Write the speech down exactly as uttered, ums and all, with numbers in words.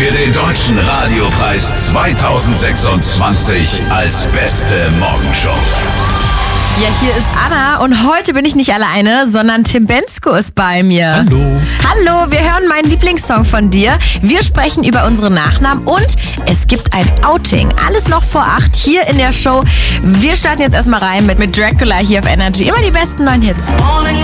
für den Deutschen Radiopreis zwanzig sechsundzwanzig als beste Morgenshow. Ja, hier ist Anna und heute bin ich nicht alleine, sondern Tim Bendzko ist bei mir. Hallo. Hallo, wir hören meinen Lieblingssong von dir. Wir sprechen über unsere Nachnamen und es gibt ein Outing. Alles noch vor acht hier in der Show. Wir starten jetzt erstmal rein mit, mit Dracula hier auf Energy. Immer die besten neuen Hits. Morning